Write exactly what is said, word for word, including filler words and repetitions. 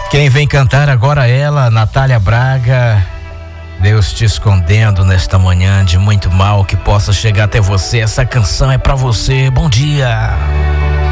Quem vem cantar agora é ela, Natália Braga. Deus te escondendo nesta manhã de muito mal que possa chegar até você. Essa canção é pra você. Bom dia.